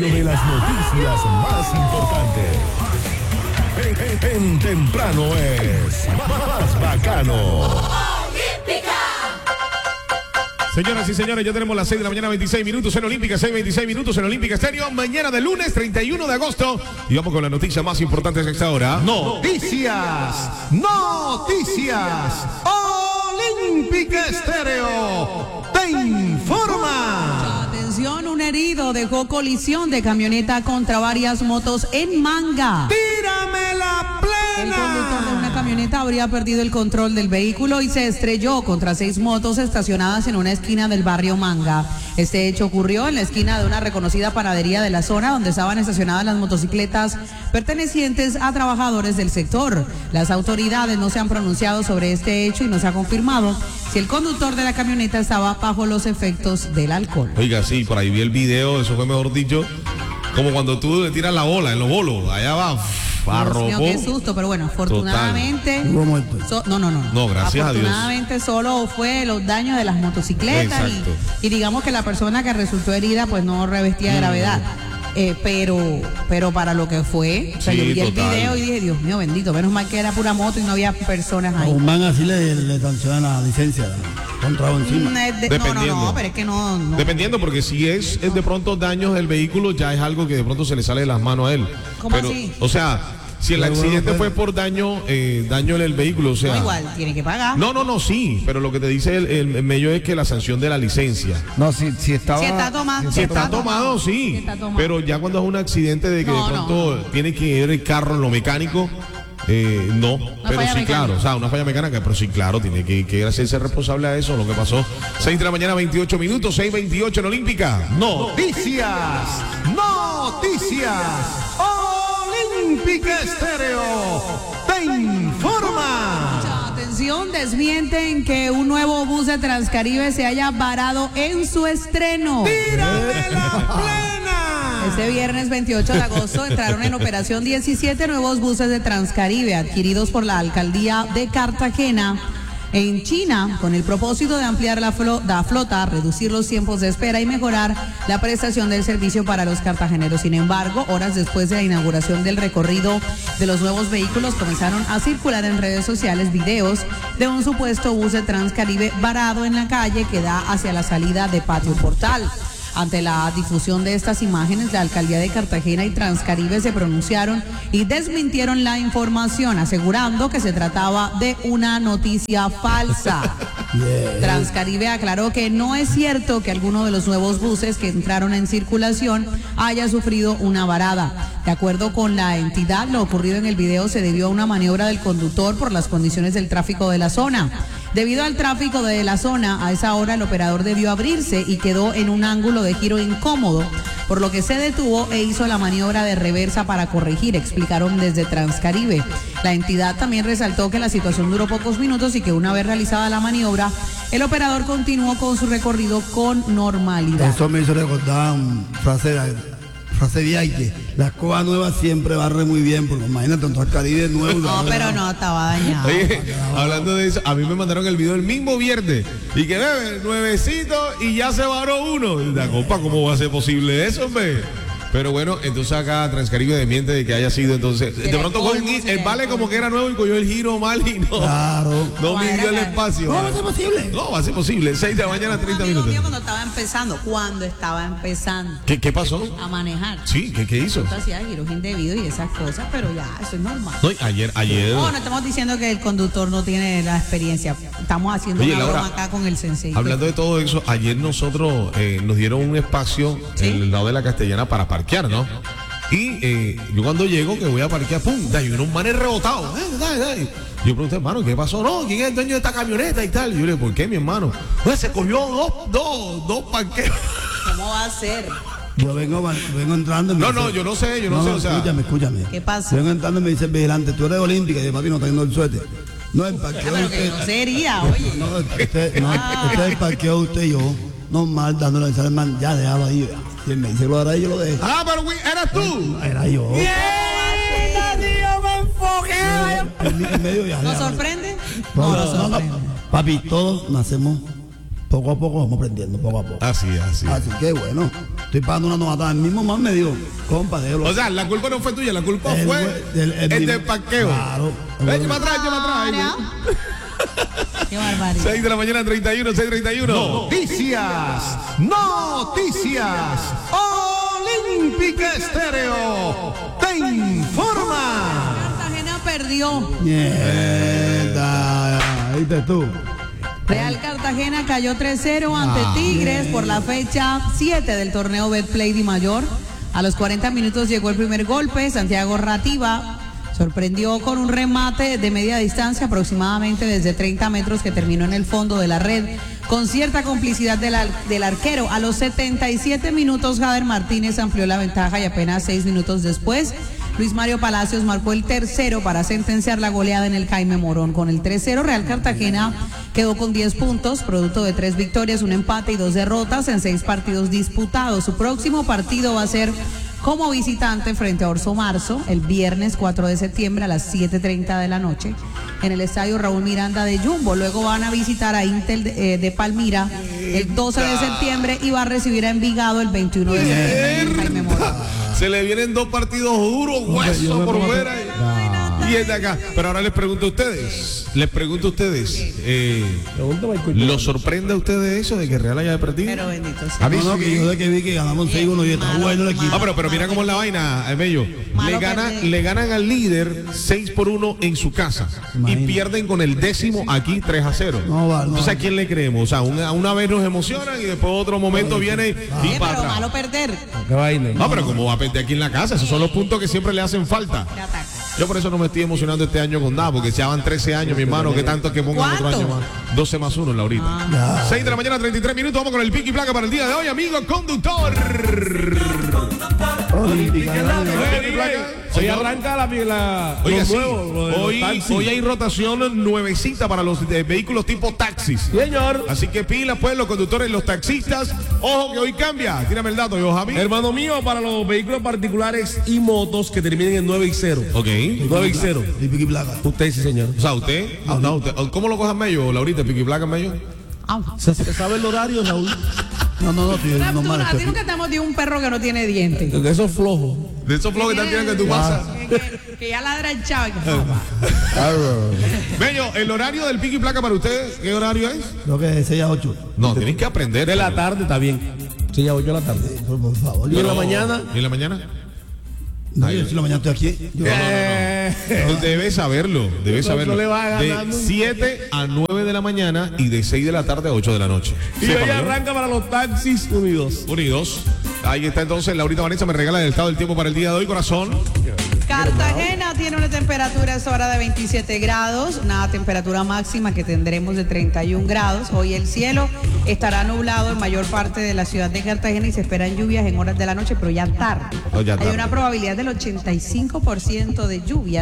espacio de las noticias más importantes. En temprano es más bacano. Señoras y señores, ya tenemos las 6 de la mañana, 26 minutos en Olímpica, 6:26 minutos en Olímpica Estéreo. Mañana de lunes 31 de agosto. Y vamos con las noticias más importantes a esta hora. Noticias. Olímpica Estéreo te informa. Atención, un herido dejó colisión de camioneta contra varias motos en Manga. ¡Tírame la plena! El conductor de una camioneta habría perdido el control del vehículo y se estrelló contra 6 motos estacionadas en una esquina del barrio Manga. Este hecho ocurrió en la esquina de una reconocida panadería de la zona donde estaban estacionadas las motocicletas pertenecientes a trabajadores del sector. Las autoridades no se han pronunciado sobre este hecho y no se ha confirmado si el conductor de la camioneta estaba bajo los efectos del alcohol. Oiga, sí, por ahí vi el video, eso fue mejor dicho, como cuando tú le tiras la bola en los bolos, allá va. Dios mío, qué susto, pero bueno, afortunadamente. No, gracias a Dios. Afortunadamente solo fue los daños de las motocicletas y digamos que la persona que resultó herida pues no revestía gravedad. Pero para lo que fue, o sea, yo vi el video y dije, Dios mío, bendito, menos mal que era pura moto y no había personas ahí. A un man así le sancionan la licencia, contrao encima. No, pero es que no. Dependiendo, porque si es de pronto daños del vehículo, ya es algo que de pronto se le sale de las manos a él. ¿Cómo así? O sea, si el accidente fue por daño en el vehículo, o sea. No, igual, tiene que pagar. No, sí, pero lo que te dice el medio es que la sanción de la licencia. No, si está tomado. Si está tomado, sí. Pero ya cuando es un accidente de que de pronto tiene que ir el carro en lo mecánico, no. Pero sí, mecánica. Claro, o sea, una falla mecánica, pero sí, claro, tiene que hacerse responsable a eso, lo que pasó. 6 de la mañana, 28 minutos, 6:28 en Olímpica. Noticias. Olímpica Estéreo te informa. Atención, desmienten que un nuevo bus de Transcaribe se haya varado en su estreno. ¡Tírame la plena! Este viernes 28 de agosto entraron en operación 17 nuevos buses de Transcaribe adquiridos por la alcaldía de Cartagena en China, con el propósito de ampliar la flota, reducir los tiempos de espera y mejorar la prestación del servicio para los cartageneros. Sin embargo, horas después de la inauguración del recorrido de los nuevos vehículos, comenzaron a circular en redes sociales videos de un supuesto bus de Transcaribe varado en la calle que da hacia la salida de Patio Portal. Ante la difusión de estas imágenes, la alcaldía de Cartagena y Transcaribe se pronunciaron y desmintieron la información, asegurando que se trataba de una noticia falsa. Transcaribe aclaró que no es cierto que alguno de los nuevos buses que entraron en circulación haya sufrido una varada. De acuerdo con la entidad, lo ocurrido en el video se debió a una maniobra del conductor por las condiciones del tráfico de la zona. Debido al tráfico de la zona, a esa hora el operador debió abrirse y quedó en un ángulo de giro incómodo, por lo que se detuvo e hizo la maniobra de reversa para corregir, explicaron desde Transcaribe. La entidad también resaltó que la situación duró pocos minutos y que una vez realizada la maniobra, el operador continuó con su recorrido con normalidad. Eso me hizo recordar una frase de Aite. La escoba nueva siempre barre muy bien, porque imagínate, un Transcaribe nuevo. No, pero no, estaba dañado. Oye, hablando de eso, a mí me mandaron el video el mismo viernes y que bebe, nuevecito y ya se varó uno. La copa, ¿cómo va a ser posible eso, hombre? Pero bueno, entonces acá Transcaribe desmiente de que haya sido entonces. De pronto el vale como que era nuevo y cogió el giro mal y no. Claro. No midió el espacio. ¿Cómo va a ser posible? No, va a ser posible. 6 de la mañana, 30 minutos. Cuando estaba empezando. ¿Qué pasó? A manejar. Sí, ¿qué hizo? Entonces hacía giros indebidos y esas cosas, pero ya, eso es normal. No, ayer. No estamos diciendo que el conductor no tiene la experiencia. Estamos haciendo una broma acá con el sensei. Hablando de todo eso, ayer nosotros nos dieron un espacio en el lado de la Castellana para parquear, ¿no? Y yo cuando llego, que voy a parquear, ¡pum! Y unos manes rebotados. Yo pregunté, hermano, ¿qué pasó? No, ¿quién es el dueño de esta camioneta y tal? Y yo le dije, ¿por qué, mi hermano? Pues se cogió dos parqueos. ¿Cómo va a ser? Yo vengo entrando. Yo no sé, o sea. Escúchame. ¿Qué pasa? Yo vengo entrando y me dice el vigilante, tú eres olímpica. Y yo, papi, no tengo el suéter. No, el parqueo. Pero que no sería, oye. Este es el parqueo de usted y yo. Normal, dándole al man, ya dejaba ahí. Y él me dice, lo hará y yo lo dejé. Ah, pero güey, ¿eras tú? Era yo. Me enfoqué. ¿Nos sorprende? No, papi, todos nacemos poco a poco, vamos aprendiendo poco a poco. Así. Así que bueno, estoy pagando una novatada. El mismo man me dijo, compa, déjalo. O sea, la culpa no fue tuya, la culpa El- fue el- el del parqueo. Claro. Échame atrás. Qué barbaridad. 6 de la mañana, 31, 6:31. Noticias. Olímpica Estéreo te informa. Cartagena perdió. Mierda. ¿Viste tú? Real Cartagena cayó 3-0 ante Tigres por la fecha 7 del torneo Betplay Di Mayor. A los 40 minutos llegó el primer golpe. Santiago Rativa sorprendió con un remate de media distancia, aproximadamente desde 30 metros, que terminó en el fondo de la red, con cierta complicidad del arquero. A los 77 minutos, Jader Martínez amplió la ventaja y apenas 6 minutos después, Luis Mario Palacios marcó el tercero para sentenciar la goleada en el Jaime Morón. Con el 3-0, Real Cartagena quedó con 10 puntos, producto de 3 victorias, un empate y 2 derrotas en 6 partidos disputados. Su próximo partido va a ser como visitante frente a Orso Marzo el viernes 4 de septiembre a las 7:30 de la noche en el estadio Raúl Miranda de Jumbo. Luego van a visitar a Intel de Palmira el 12 de septiembre y va a recibir a Envigado el 21 de septiembre en el Jaime Morón. Se le vienen 2 partidos duros, hueso por fuera. Y es de acá. Pero ahora les pregunto a ustedes. ¿Los sorprende a ustedes eso de que Real haya perdido? Pero bendito sea. A mí No, sí. que yo de que vi que ganamos 6-1 y está Malo, bueno el equipo. Ah, pero mira cómo es la vaina, Mello. Malo perder. Le ganan al líder 6-1 en su casa. Y Imagínate. pierden con el 10º aquí 3-0. No, va, no. Entonces, ¿a quién le creemos? O sea, una vez nos emocionan y después otro momento viene y para Pero atrás. malo perder. ¿Qué vaina? No, pero como va a perder aquí en la casa, esos son los puntos que siempre le hacen falta. Te ataca. Yo por eso no me estoy emocionando este año con nada, porque ya van 13 años, mi hermano, que tanto que pongan otro ¿Cuánto? año más. 12 más 1, Laurita. 6 de la mañana, 33 minutos, vamos con el pico y placa para el día de hoy, amigo conductor. Olímpica, Pico y placa. Hoy Señor. arranca Oiga, los sí, nuevos, lo de los hoy taxis. hay rotación nuevecita para los vehículos tipo taxis. Señor, Así que pilas, pues, los conductores, los taxistas. Ojo que hoy cambia. Tírame el dato, yo, Javi. hermano mío, para los vehículos particulares y motos que terminen en 9 y 0. Ok. 9 y 0. Y pico y placa. Usted sí, señor. O sea, usted, ¿cómo lo cojan Mello, Laurita, pico y placa Mello? ¿Se sabe el horario, Raúl? No, estoy normal. A ti nunca te hemos dio un perro que no tiene dientes. De esos flojos. De esos flows que están tirando en tu casa. Que ya ladra el chavo. Mello, el horario del pico y placa para ustedes, ¿qué horario es? Creo que es 6 a 8. No, tienen que aprender. De la tarde está bien. Sí, ya 8 de la tarde. Por favor. ¿Y en la mañana? ¿Y en la mañana? No, yo si la mañana estoy aquí. Yo- Debe saberlo, debe Eso saberlo. le va De ganando. 7 a 9 de la mañana y de 6 de la tarde a 8 de la noche. Y hoy Sépalo, ¿no? arranca para los taxis unidos. Unidos. Ahí está entonces, Laurita Vanessa me regala el estado del tiempo para el día de hoy, corazón. Cartagena tiene una temperatura a esta hora de 27 grados, una temperatura máxima que tendremos de 31 grados. Hoy el cielo estará nublado en mayor parte de la ciudad de Cartagena y se esperan lluvias en horas de la noche, pero ya tarde. No, ya Hay tarde. una probabilidad del 85% de lluvia.